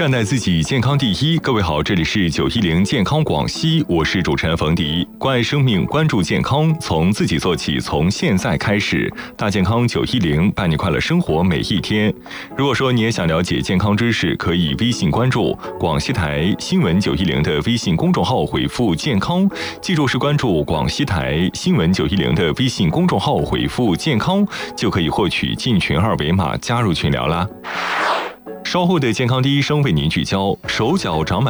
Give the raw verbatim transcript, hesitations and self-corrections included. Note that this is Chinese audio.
善待自己，健康第一。各位好，这里是九一零健康广西，我是主持人冯迪。关爱生命，关注健康，从自己做起，从现在开始。大健康九一零，伴你快乐生活每一天。如果说你也想了解健康知识，可以微信关注广西台新闻九一零的微信公众号，回复健康，记住是关注广西台新闻九一零的微信公众号，回复健康，就可以获取进群二维码，加入群聊啦。稍后的健康第一声为您聚焦：手脚长满